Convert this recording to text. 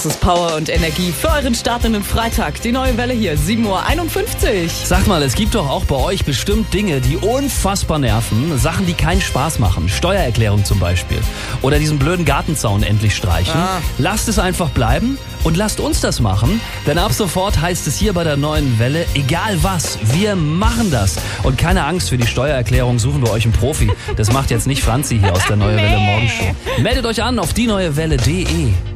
Das ist Power und Energie für euren Start in den Freitag. Die neue Welle hier, 7:51 Uhr. Sag mal, es gibt doch auch bei euch bestimmt Dinge, die unfassbar nerven. Sachen, die keinen Spaß machen. Steuererklärung zum Beispiel. Oder diesen blöden Gartenzaun endlich streichen. Lasst es einfach bleiben und lasst uns das machen. Denn ab sofort heißt es hier bei der neuen Welle, egal was, wir machen das. Und keine Angst, für die Steuererklärung suchen wir euch einen Profi. Das macht jetzt nicht Franzi hier aus der Neue Welle Morgenshow. Meldet euch an auf dieneuewelle.de.